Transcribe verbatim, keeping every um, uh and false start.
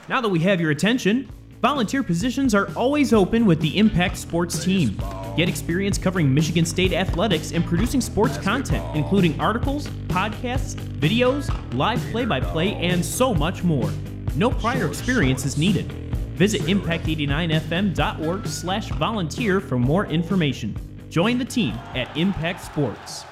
Now that we have your attention, volunteer positions are always open with the Impact Sports team. Get experience covering Michigan State athletics and producing sports content, including articles, podcasts, videos, live play-by-play, and so much more. No prior experience is needed. Visit impact eighty-nine f m dot org slash volunteer for more information. Join the team at Impact Sports.